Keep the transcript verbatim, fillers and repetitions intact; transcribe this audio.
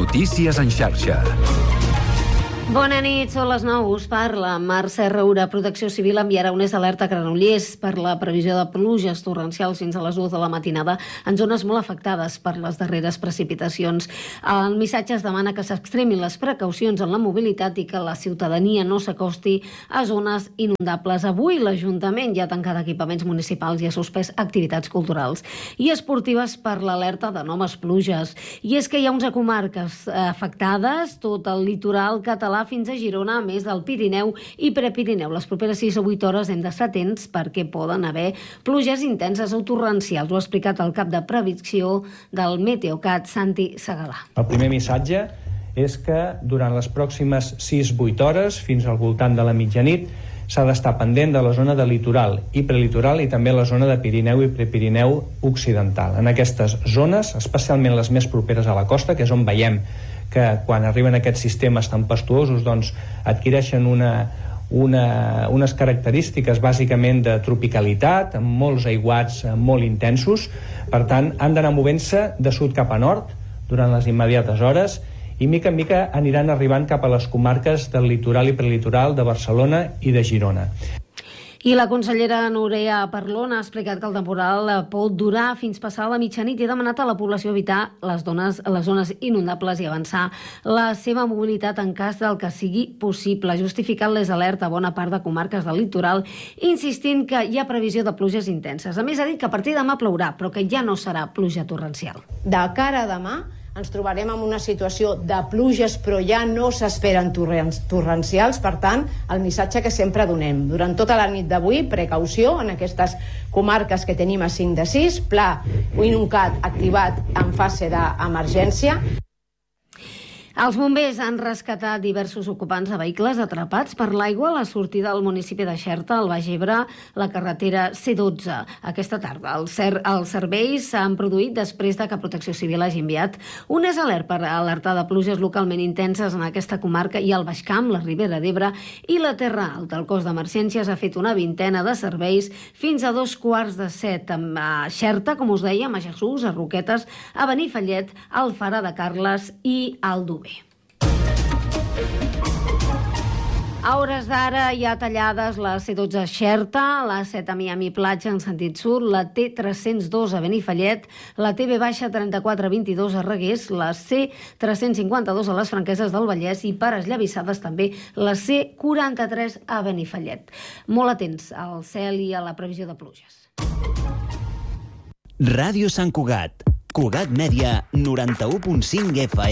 Notícies en xarxa. Bona nit, són les nou, us parla Mercè Roura. Protecció Civil enviarà un alerta a Granollers per la previsió de pluges torrencials fins a les dues de la matinada en zones molt afectades per les darreres precipitacions. El missatge es demana que s'extremin les precaucions en la mobilitat i que la ciutadania no s'acosti a zones inundables. Avui l'Ajuntament ja ha tancat equipaments municipals i ha suspès activitats culturals i esportives per l'alerta de noves pluges. I és que hi ha onze comarques afectades, tot el litoral català fins a Girona, a més del Pirineu i Prepirineu. Les properes sis o vuit hores hem d'estar atents perquè poden haver pluges intenses o torrencials. Ho ha explicat el cap de previsió del Meteocat, Santi Segalà. El primer missatge és que durant les pròximes sis a vuit hores, fins al voltant de la mitjanit, s'ha d'estar pendent de la zona de litoral i prelitoral i també la zona de Pirineu i Prepirineu occidental. En aquestes zones, especialment les més properes a la costa, que és on veiem que quan arriben aquests sistemes tempestuosos doncs adquireixen una, una, unes característiques bàsicament de tropicalitat, amb molts aiguats molt intensos. Per tant, han d'anar movent-se de sud cap a nord durant les immediates hores i mica en mica aniran arribant cap a les comarques del litoral i prelitoral de Barcelona i de Girona. I la consellera Núria Parlon ha explicat que el temporal pot durar fins passar la mitjanit i ha demanat a la població evitar les zones, les zones inundables i avançar la seva mobilitat en cas del que sigui possible. Justificant les alerta a bona part de comarques del litoral, insistint que hi ha previsió de pluges intenses. A més, ha dit que a partir de demà plourà, però que ja no serà pluja torrencial. De cara a demà ens trobarem en una situació de pluges, però ja no s'esperen torrencials. Per tant, el missatge que sempre donem. Durant tota la nit d'avui, precaució en aquestes comarques que tenim a cinc de sis, pla Inuncat activat en fase d'emergència. Els bombers han rescatat diversos ocupants de vehicles atrapats per l'aigua a la sortida del municipi de Xerta, al Baix Ebre, la carretera C dotze. Aquesta tarda els, cer els serveis s'han produït després de que Protecció Civil hagi enviat un alert per alertar de pluges localment intenses en aquesta comarca i al Baix Camp, la Ribera d'Ebre i la Terra Alta. El cos d'emergències ha fet una vintena de serveis fins a dos quarts de set a Xerta, com us dèiem, a Jesús, a Roquetes, a Benifallet, a Alfara de Carles i a Aldover. A hores d'ara hi ha tallades la C dotze a Xerta, la set a Miami Platja en sentit sud, la T tres-cents dos a Benifallet, la T B baixa trenta-quatre vint-i-dos a Reguers, la C tres-cents cinquanta-dos a les Franqueses del Vallès i per esllavissades també la C quaranta-tres a Benifallet. Molt atents al cel i a la previsió de pluges. Ràdio Sant Cugat, Cugat Mèdia, noranta-u punt cinc F M.